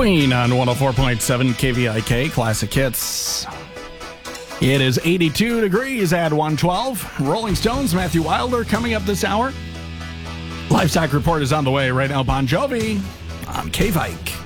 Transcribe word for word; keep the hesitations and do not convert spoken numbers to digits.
Queen on one oh four point seven K V I K Classic Hits. It is eighty-two degrees at one twelve. Rolling Stones, Matthew Wilder coming up this hour. Livestock Report is on the way right now. Bon Jovi on K-Vike.